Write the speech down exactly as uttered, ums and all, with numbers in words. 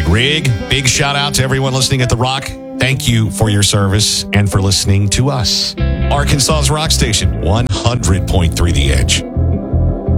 right, Rig, big shout out to everyone listening at The Rock. Thank you for your service and for listening to us. Arkansas's Rock Station, one hundred point three The Edge.